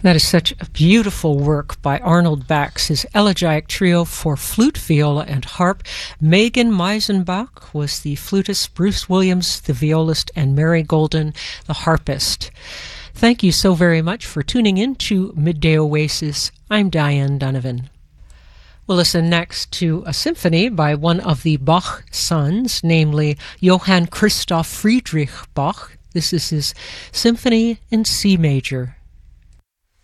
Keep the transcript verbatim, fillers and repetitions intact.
That is such a beautiful work by Arnold Bax, his elegiac trio for flute, viola, and harp. Megan Meisenbach was the flutist, Bruce Williams, the violist, and Mary Golden, the harpist. Thank you so very much for tuning in to Midday Oasis. I'm Diane Donovan. We'll listen next to a symphony by one of the Bach sons, namely Johann Christoph Friedrich Bach. This is his Symphony in C major.